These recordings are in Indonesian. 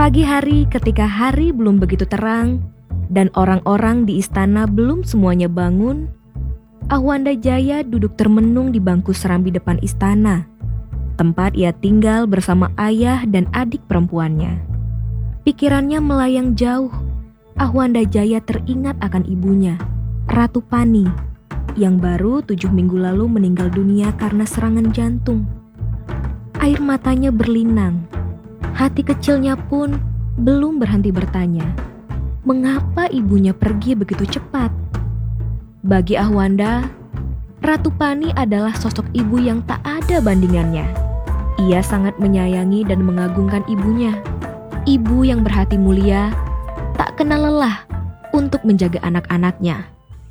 Pagi hari ketika hari belum begitu terang dan orang-orang di istana belum semuanya bangun, Ahwanda Jaya duduk termenung di bangku serambi depan istana, tempat ia tinggal bersama ayah dan adik perempuannya. Pikirannya melayang jauh. Ahwanda Jaya teringat akan ibunya, Ratu Pani, yang baru 7 minggu lalu meninggal dunia karena serangan jantung. Air matanya berlinang. Hati kecilnya pun belum berhenti bertanya, mengapa ibunya pergi begitu cepat? Bagi Ahwanda, Ratu Pani adalah sosok ibu yang tak ada bandingannya. Ia sangat menyayangi dan mengagungkan ibunya. Ibu yang berhati mulia, tak kenal lelah untuk menjaga anak-anaknya.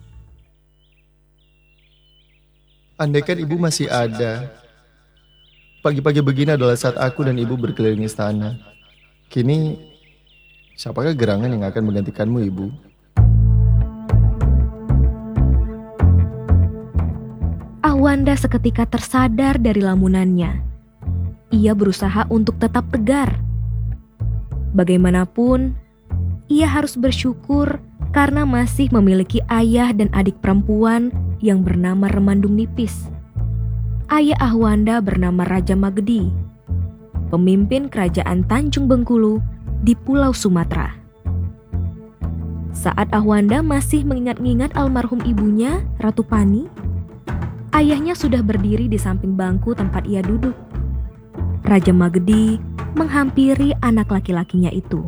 Andaikan ibu masih ada. Pagi-pagi begini adalah saat aku dan ibu berkeliling istana. Kini, siapakah gerangan yang akan menggantikanmu, ibu? Ahwanda seketika tersadar dari lamunannya. Ia berusaha untuk tetap tegar. Bagaimanapun, ia harus bersyukur karena masih memiliki ayah dan adik perempuan yang bernama Remandung Nipis. Ayah Ahwanda bernama Raja Magedi, pemimpin kerajaan Tanjung Bengkulu di Pulau Sumatera. Saat Ahwanda masih mengingat-ingat almarhum ibunya, Ratu Pani, ayahnya sudah berdiri di samping bangku tempat ia duduk. Raja Magedi menghampiri anak laki-lakinya itu.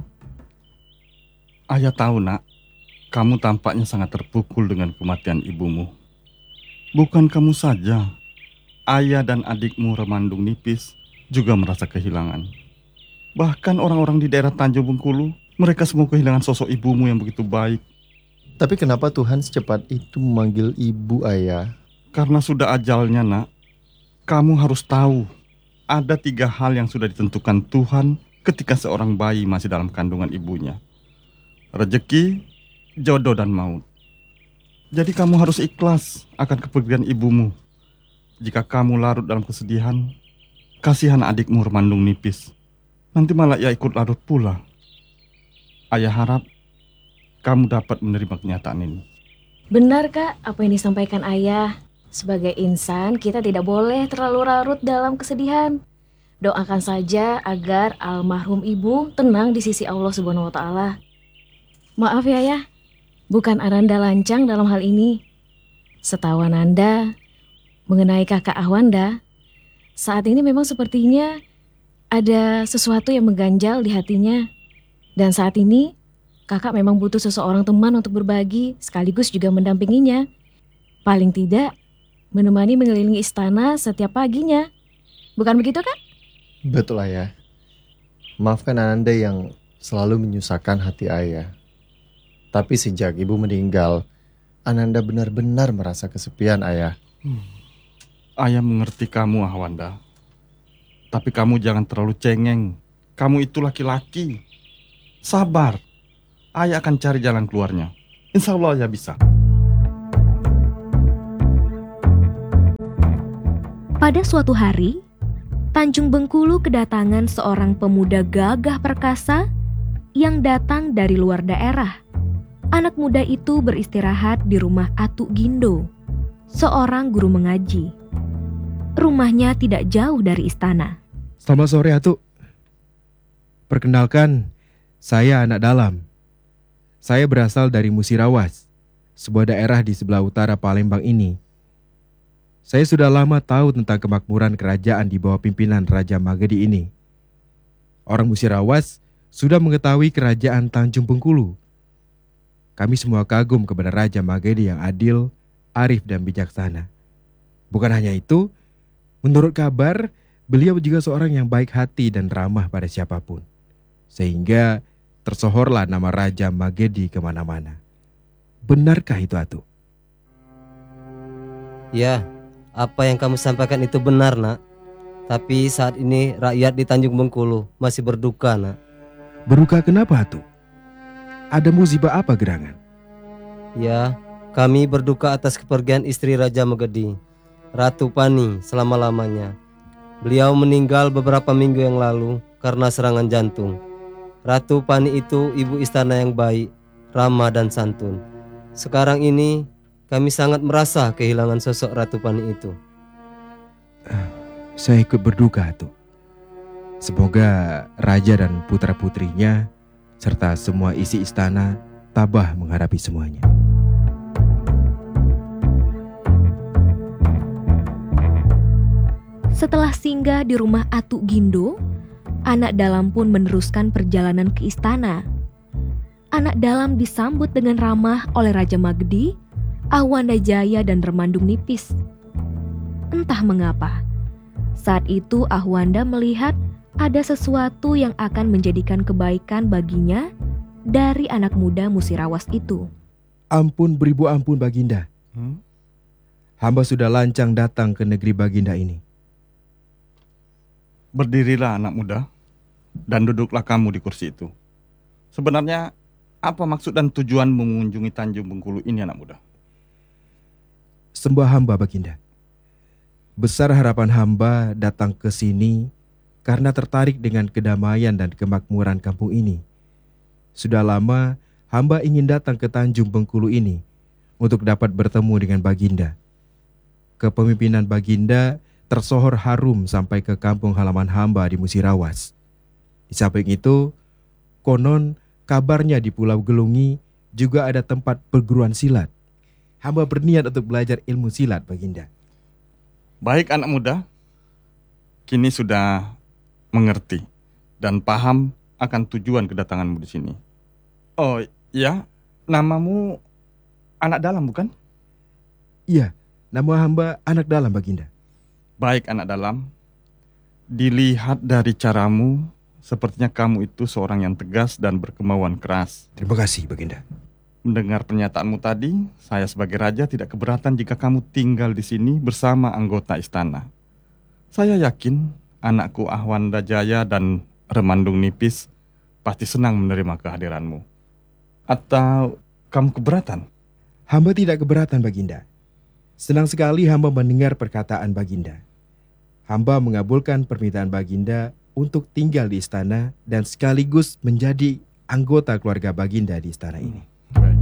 Ayah tahu, nak, kamu tampaknya sangat terpukul dengan kematian ibumu. Bukan kamu saja, ayah dan adikmu Remandung Nipis juga merasa kehilangan. Bahkan orang-orang di daerah Tanjung Bengkulu, mereka semua kehilangan sosok ibumu yang begitu baik. Tapi kenapa Tuhan secepat itu memanggil ibu, ayah? Karena sudah ajalnya, nak. Kamu harus tahu, ada 3 hal yang sudah ditentukan Tuhan ketika seorang bayi masih dalam kandungan ibunya. Rezeki, jodoh, dan maut. Jadi kamu harus ikhlas akan kepergian ibumu. Jika kamu larut dalam kesedihan, kasihan adikmu Remandung Nipis. Nanti malah ia ikut larut pula. Ayah harap kamu dapat menerima kenyataan ini. Benar, Kak, apa yang disampaikan ayah. Sebagai insan, kita tidak boleh terlalu larut dalam kesedihan. Doakan saja agar almarhum ibu tenang di sisi Allah Subhanahu wa Ta'ala. Maaf ya, Ayah, bukan Ananda lancang dalam hal ini. Setahu Ananda, mengenai kakak Ahwanda, saat ini memang sepertinya ada sesuatu yang mengganjal di hatinya. Dan saat ini, kakak memang butuh seseorang teman untuk berbagi, sekaligus juga mendampinginya. Paling tidak, menemani mengelilingi istana setiap paginya. Bukan begitu, Kak? Betul, ayah. Maafkan Ananda yang selalu menyusahkan hati ayah. Tapi sejak ibu meninggal, Ananda benar-benar merasa kesepian, ayah. Ayah mengerti kamu, Ahwanda. Tapi kamu jangan terlalu cengeng. Kamu itu laki-laki. Sabar. Ayah akan cari jalan keluarnya. Insya Allah ayah bisa. Pada suatu hari, Tanjung Bengkulu kedatangan seorang pemuda gagah perkasa yang datang dari luar daerah. Anak muda itu beristirahat di rumah Atuk Gindo, seorang guru mengaji. Rumahnya tidak jauh dari istana. Selamat sore, Atuk. Perkenalkan, saya anak dalam. Saya berasal dari Musirawas, sebuah daerah di sebelah utara Palembang ini. Saya sudah lama tahu tentang kemakmuran kerajaan di bawah pimpinan Raja Magedi ini. Orang Musirawas sudah mengetahui kerajaan Tanjung Bengkulu. Kami semua kagum kepada Raja Magedi yang adil, arif, dan bijaksana. Bukan hanya itu, menurut kabar, beliau juga seorang yang baik hati dan ramah pada siapapun. Sehingga tersohorlah nama Raja Magedi kemana-mana. Benarkah itu, Atuk? Ya, apa yang kamu sampaikan itu benar, nak. Tapi saat ini rakyat di Tanjung Bengkulu masih berduka, nak. Berduka kenapa, Atuk? Ada musibah apa gerangan? Ya, kami berduka atas kepergian istri Raja Magedi, Ratu Pani, selama-lamanya. Beliau meninggal beberapa minggu yang lalu karena serangan jantung. Ratu Pani itu ibu istana yang baik, ramah dan santun. Sekarang ini kami sangat merasa kehilangan sosok Ratu Pani itu. Saya ikut berduka, Atuk. Semoga raja dan putra-putrinya serta semua isi istana tabah menghadapi semuanya. Setelah singgah di rumah Atuk Gindo, anak dalam pun meneruskan perjalanan ke istana. Anak dalam disambut dengan ramah oleh Raja Magedi, Ahwanda Jaya dan Remandung Nipis. Entah mengapa, saat itu Ahwanda melihat ada sesuatu yang akan menjadikan kebaikan baginya dari anak muda Musirawas itu. Ampun beribu ampun Baginda. Hamba sudah lancang datang ke negeri Baginda ini. Berdirilah anak muda dan duduklah kamu di kursi itu. Sebenarnya apa maksud dan tujuanmu mengunjungi Tanjung Bengkulu ini, anak muda? Sembah hamba Baginda. Besar harapan hamba datang ke sini karena tertarik dengan kedamaian dan kemakmuran kampung ini. Sudah lama hamba ingin datang ke Tanjung Bengkulu ini untuk dapat bertemu dengan Baginda. Kepemimpinan Baginda tersohor harum sampai ke kampung halaman hamba di Musirawas. Di samping itu, konon kabarnya di Pulau Gelungi juga ada tempat perguruan silat. Hamba berniat untuk belajar ilmu silat, Baginda. Baik anak muda, kini sudah mengerti dan paham akan tujuan kedatanganmu di sini. Oh ya, namamu anak dalam bukan? Iya, nama hamba anak dalam, Baginda. Baik anak dalam, dilihat dari caramu, sepertinya kamu itu seorang yang tegas dan berkemauan keras. Terima kasih, Baginda. Mendengar pernyataanmu tadi, saya sebagai raja tidak keberatan jika kamu tinggal di sini bersama anggota istana. Saya yakin anakku Ahwanda Jaya dan Remandung Nipis pasti senang menerima kehadiranmu. Atau kamu keberatan? Hamba tidak keberatan, Baginda. Senang sekali hamba mendengar perkataan Baginda. Hamba mengabulkan permintaan Baginda untuk tinggal di istana dan sekaligus menjadi anggota keluarga Baginda di istana ini. Baik.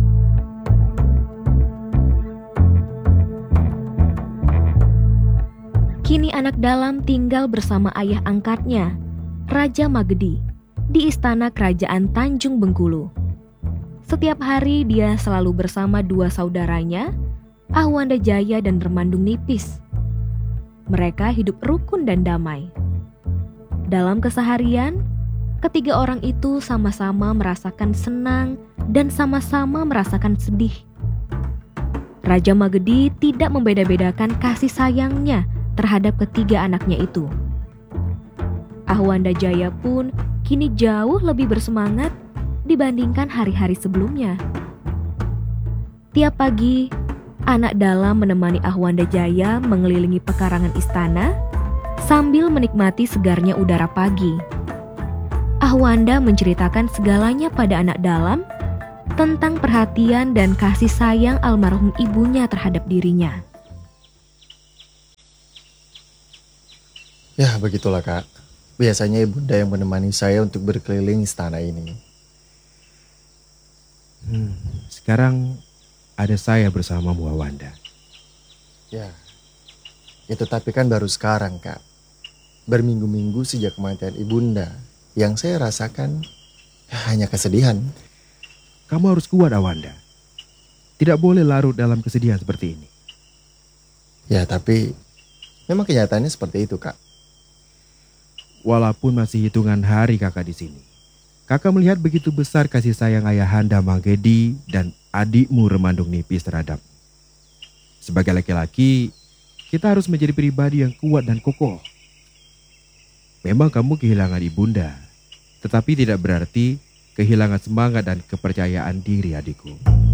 Kini anak dalam tinggal bersama ayah angkatnya, Raja Magedi, di istana kerajaan Tanjung Bengkulu. Setiap hari dia selalu bersama dua saudaranya, Ahwanda Jaya dan Remandung Nipis. Mereka hidup rukun dan damai. Dalam keseharian, ketiga orang itu sama-sama merasakan senang dan sama-sama merasakan sedih. Raja Magedi tidak membeda-bedakan kasih sayangnya terhadap ketiga anaknya itu. Ahwanda Jaya pun kini jauh lebih bersemangat dibandingkan hari-hari sebelumnya. Tiap pagi, anak dalam menemani Ahwanda Jaya mengelilingi pekarangan istana sambil menikmati segarnya udara pagi. Ahwanda menceritakan segalanya pada anak dalam tentang perhatian dan kasih sayang almarhum ibunya terhadap dirinya. Ya begitulah Kak. Biasanya ibunda yang menemani saya untuk berkeliling istana ini. Sekarang ada saya bersama Bu Ahwanda. Ya, itu tapi kan baru sekarang Kak. Berminggu-minggu sejak kematian ibunda, yang saya rasakan hanya kesedihan. Kamu harus kuat, Ahwanda. Tidak boleh larut dalam kesedihan seperti ini. Ya tapi memang kenyataannya seperti itu Kak. Walaupun masih hitungan hari kakak di sini, kakak melihat begitu besar kasih sayang ayahanda Magedi dan adikmu Remandung Nipis terhadap. Sebagai laki-laki, kita harus menjadi pribadi yang kuat dan kokoh. Memang kamu kehilangan ibunda, tetapi tidak berarti kehilangan semangat dan kepercayaan diri adikku.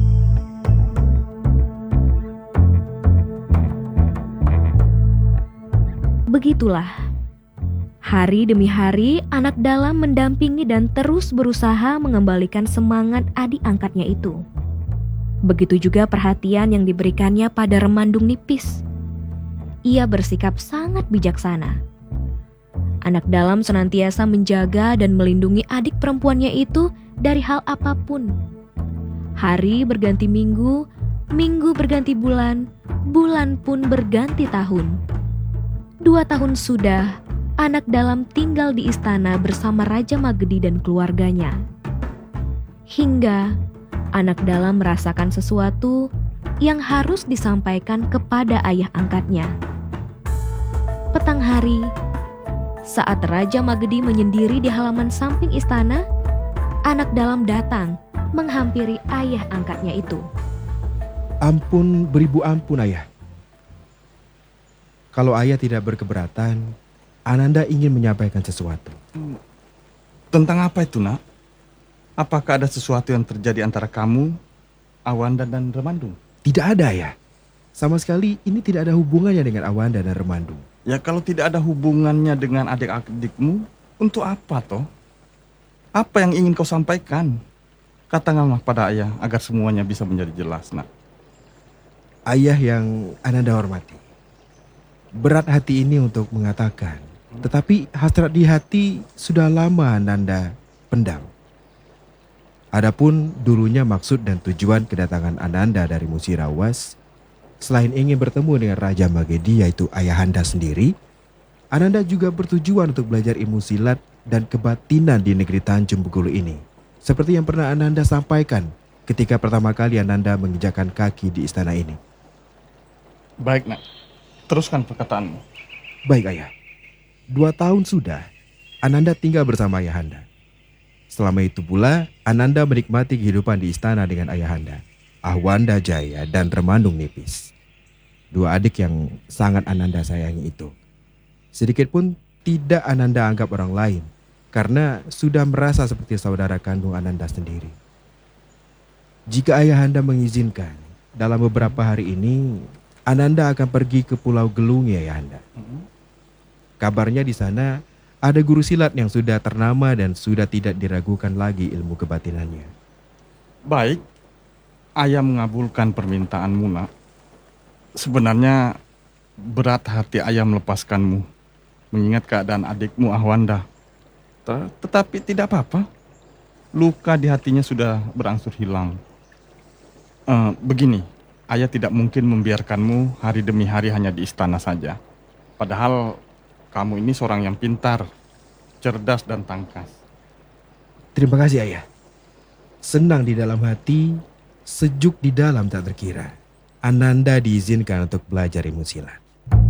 Begitulah. Hari demi hari, anak dalam mendampingi dan terus berusaha mengembalikan semangat adik angkatnya itu. Begitu juga perhatian yang diberikannya pada Remandung Nipis. Ia bersikap sangat bijaksana. Anak dalam senantiasa menjaga dan melindungi adik perempuannya itu dari hal apapun. Hari berganti minggu, minggu berganti bulan, bulan pun berganti tahun. 2 tahun sudah, anak dalam tinggal di istana bersama Raja Magedi dan keluarganya. Hingga anak dalam merasakan sesuatu yang harus disampaikan kepada ayah angkatnya. Petang hari, saat Raja Magedi menyendiri di halaman samping istana, anak dalam datang menghampiri ayah angkatnya itu. Ampun beribu ampun ayah. Kalau ayah tidak berkeberatan, Ananda ingin menyampaikan sesuatu. Tentang apa itu, Nak? Apakah ada sesuatu yang terjadi antara kamu, Awanda dan Remandung? Tidak ada ayah. Sama sekali ini tidak ada hubungannya dengan Awanda dan Remandung. Ya kalau tidak ada hubungannya dengan adik-adikmu, untuk apa toh? Apa yang ingin kau sampaikan? Katakanlah pada ayah agar semuanya bisa menjadi jelas, Nak. Ayah yang Ananda hormati, berat hati ini untuk mengatakan, tetapi hasrat di hati sudah lama Ananda pendam. Adapun dulunya maksud dan tujuan kedatangan Ananda dari Musirawas, selain ingin bertemu dengan Raja Magedi yaitu ayahanda sendiri, Ananda juga bertujuan untuk belajar ilmu silat dan kebatinan di negeri Tanjung Bengkulu ini. Seperti yang pernah Ananda sampaikan ketika pertama kali Ananda menginjakkan kaki di istana ini. Baik, Nak. Teruskan perkataanmu. Baik ayah, 2 tahun sudah Ananda tinggal bersama ayahanda. Selama itu pula Ananda menikmati kehidupan di istana dengan ayahanda, Ahwanda Jaya dan Remandung Nipis. 2 adik yang sangat Ananda sayangi itu. Sedikit pun tidak Ananda anggap orang lain, karena sudah merasa seperti saudara kandung Ananda sendiri. Jika ayahanda mengizinkan, dalam beberapa hari ini Ananda akan pergi ke Pulau Gelungi ayahanda. Kabarnya di sana ada guru silat yang sudah ternama dan sudah tidak diragukan lagi ilmu kebatinannya. Baik, ayah mengabulkan permintaanmu, Nak. Sebenarnya berat hati ayah melepaskanmu, mengingat keadaan adikmu Ahwanda. Tetapi tidak apa-apa, luka di hatinya sudah berangsur hilang. Begini, ayah tidak mungkin membiarkanmu hari demi hari hanya di istana saja. Padahal kamu ini seorang yang pintar, cerdas dan tangkas. Terima kasih ayah. Senang di dalam hati, sejuk di dalam tak terkira. Ananda diizinkan untuk belajar ilmu silat.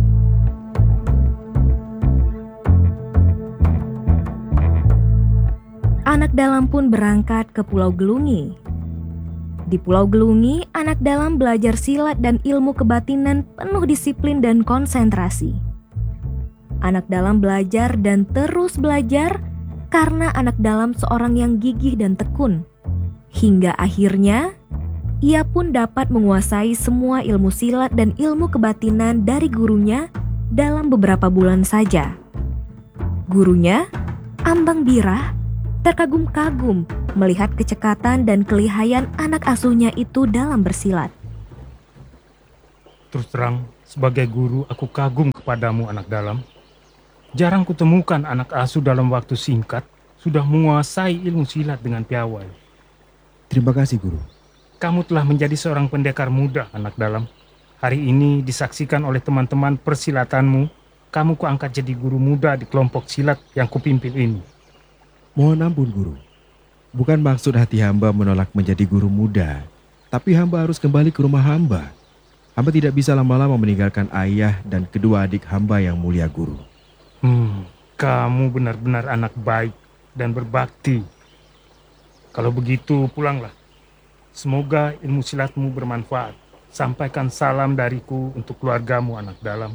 Anak dalam pun berangkat ke Pulau Gelungi. Di Pulau Gelungi, anak dalam belajar silat dan ilmu kebatinan penuh disiplin dan konsentrasi. Anak dalam belajar dan terus belajar karena anak dalam seorang yang gigih dan tekun. Hingga akhirnya, ia pun dapat menguasai semua ilmu silat dan ilmu kebatinan dari gurunya dalam beberapa bulan saja. Gurunya, Ambang Birah, terkagum-kagum melihat kecekatan dan kelihayan anak asuhnya itu dalam bersilat. Terus terang, sebagai guru aku kagum kepadamu anak dalam. Jarang kutemukan anak asuh dalam waktu singkat sudah menguasai ilmu silat dengan piawai. Terima kasih guru. Kamu telah menjadi seorang pendekar muda anak dalam. Hari ini disaksikan oleh teman-teman persilatanmu, kamu kuangkat jadi guru muda di kelompok silat yang kupimpin ini. Mohon ampun guru. Bukan maksud hati hamba menolak menjadi guru muda, tapi hamba harus kembali ke rumah hamba. Hamba tidak bisa lama-lama meninggalkan ayah dan kedua adik hamba yang mulia guru. Kamu benar-benar anak baik dan berbakti. Kalau begitu pulanglah. Semoga ilmu silatmu bermanfaat. Sampaikan salam dariku untuk keluargamu anak dalam.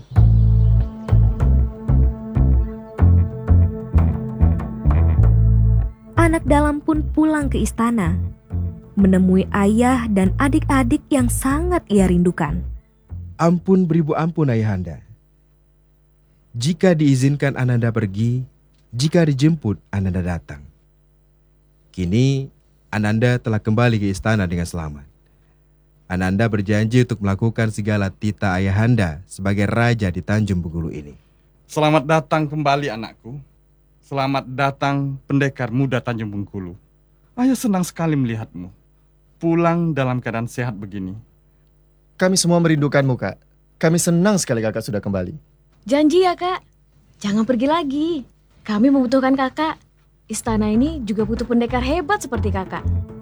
Anak dalam pun pulang ke istana, menemui ayah dan adik-adik yang sangat ia rindukan. Ampun beribu ampun ayahanda. Jika diizinkan Ananda pergi, jika dijemput Ananda datang. Kini Ananda telah kembali ke istana dengan selamat. Ananda berjanji untuk melakukan segala titah ayahanda sebagai raja di Tanjung Bengkulu ini. Selamat datang kembali anakku. Selamat datang pendekar muda Tanjung Bengkulu. Ayah senang sekali melihatmu pulang dalam keadaan sehat begini. Kami semua merindukanmu, Kak. Kami senang sekali Kakak sudah kembali. Janji ya Kak, jangan pergi lagi. Kami membutuhkan Kakak. Istana ini juga butuh pendekar hebat seperti Kakak.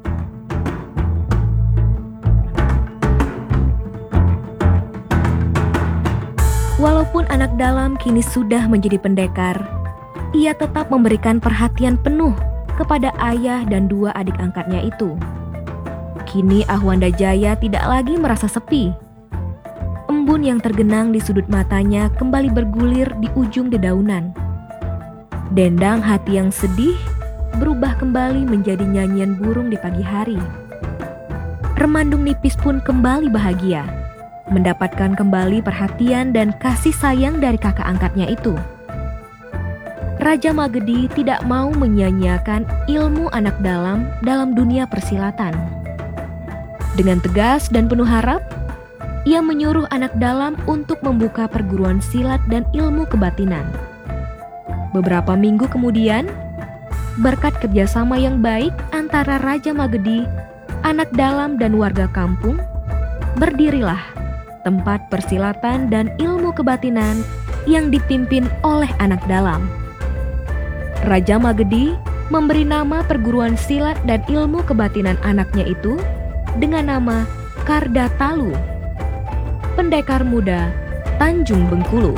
Walaupun anak dalam kini sudah menjadi pendekar, ia tetap memberikan perhatian penuh kepada ayah dan dua adik angkatnya itu. Kini Ahwanda Jaya tidak lagi merasa sepi. Embun yang tergenang di sudut matanya kembali bergulir di ujung dedaunan. Dendang hati yang sedih berubah kembali menjadi nyanyian burung di pagi hari. Remandung nipis pun kembali bahagia, mendapatkan kembali perhatian dan kasih sayang dari kakak angkatnya itu. Raja Magedi tidak mau menyia-nyiakan ilmu anak dalam dunia persilatan. Dengan tegas dan penuh harap, ia menyuruh anak dalam untuk membuka perguruan silat dan ilmu kebatinan. Beberapa minggu kemudian, berkat kerjasama yang baik antara Raja Magedi, anak dalam dan warga kampung, berdirilah tempat persilatan dan ilmu kebatinan yang dipimpin oleh anak dalam. Raja Magedi memberi nama perguruan silat dan ilmu kebatinan anaknya itu dengan nama Kardatalu, pendekar muda Tanjung Bengkulu.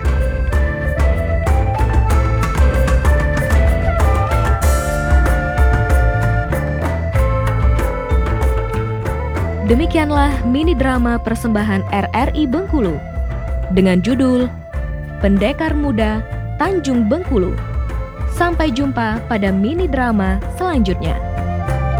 Demikianlah mini drama persembahan RRI Bengkulu dengan judul Pendekar Muda Tanjung Bengkulu. Sampai jumpa pada mini drama selanjutnya.